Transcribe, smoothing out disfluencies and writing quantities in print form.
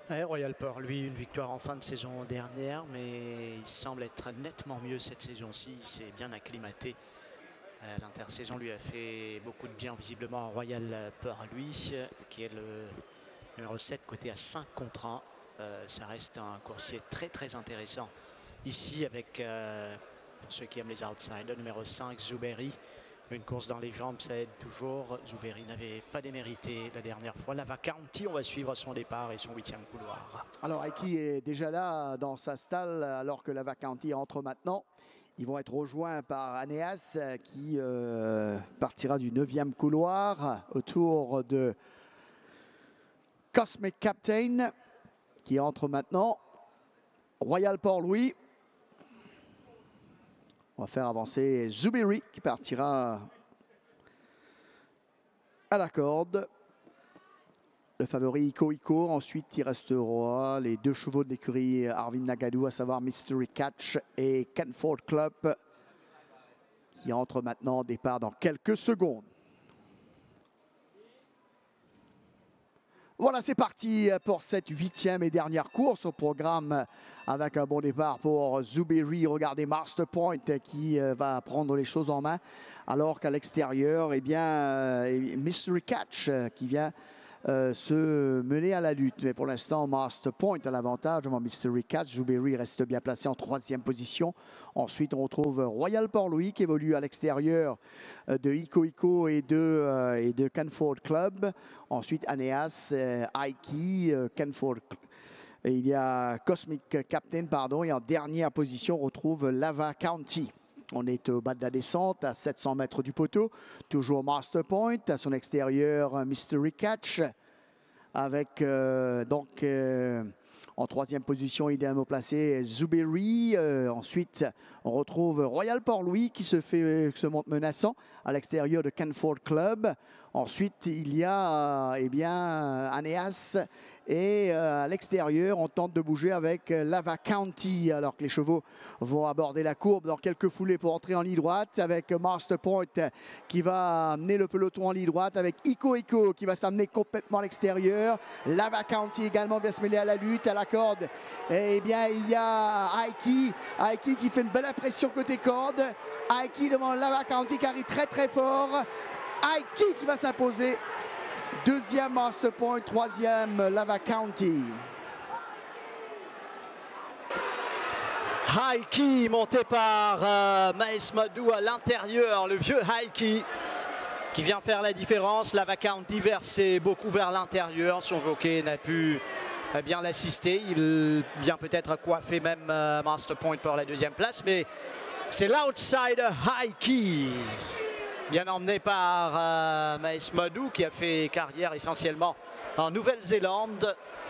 Ouais, Royal Port, lui, une victoire en fin de saison dernière, mais il semble être nettement mieux cette saison-ci. Il s'est bien acclimaté. L'intersaison lui a fait beaucoup de bien, visiblement. Royal Port, lui, qui est le numéro 7, coté à 5 contre 1. Ça reste un coursier très très intéressant. Ici, avec, pour ceux qui aiment les outsiders, numéro 5, Zuberi. Une course dans les jambes, ça aide toujours. Zuberi n'avait pas démérité la dernière fois. Lava County, on va suivre son départ et son 8e couloir. Alors, Aiki est déjà là dans sa stalle, alors que Lava County entre maintenant. Ils vont être rejoints par Aeneas qui partira du 9e couloir autour de Cosmic Captain qui entre maintenant. Royal Port-Louis. On va faire avancer Zuberi qui partira à la corde. Le favori Iko. Ensuite, il restera les 2 chevaux de l'écurie Arvin Nagadu, à savoir Mystery Catch et Canford Club, qui entrent maintenant au départ dans quelques secondes. Voilà, c'est parti pour cette 8e et dernière course au programme, avec un bon départ pour Zuberi. Regardez Master Point qui va prendre les choses en main, alors qu'à l'extérieur, eh bien, Mystery Catch qui vient se mener à la lutte. Mais pour l'instant, Master Point a l'avantage devant Mystery Catch. Zuberi reste bien placé en 3e position. Ensuite, on retrouve Royal Port-Louis qui évolue à l'extérieur de Iko et de Canford Club. Ensuite, Aeneas, Aiki, Canford. Et il y a Cosmic Captain, pardon. Et en dernière position, on retrouve Lava County. On est au bas de la descente, à 700 mètres du poteau. Toujours Master Point, à son extérieur, Mystery Catch. Avec en 3e position, idéalement placé, Zuberi. Ensuite, on retrouve Royal Port-Louis qui se montre menaçant à l'extérieur de Canford Club. Ensuite, il y a Aeneas. Et à l'extérieur, on tente de bouger avec Lava County, alors que les chevaux vont aborder la courbe dans quelques foulées pour entrer en ligne droite, avec Master Point qui va amener le peloton en ligne droite, avec Iko qui va s'amener complètement à l'extérieur. Lava County également vient se mêler à la lutte, à la corde. Et bien, il y a Aiki qui fait une belle impression côté corde. Aiki devant Lava County qui arrive très très fort. Aiki qui va s'imposer. 2e Master Point, 3e Lava County. Aiki monté par Maes Madou à l'intérieur, le vieux Aiki qui vient faire la différence. Lava County versé beaucoup vers l'intérieur. Son jockey n'a pu bien l'assister. Il vient peut-être coiffer même Master Point pour la 2e place, mais c'est l'outsider Aiki. Bien emmené par Maes Madou qui a fait carrière essentiellement en Nouvelle-Zélande.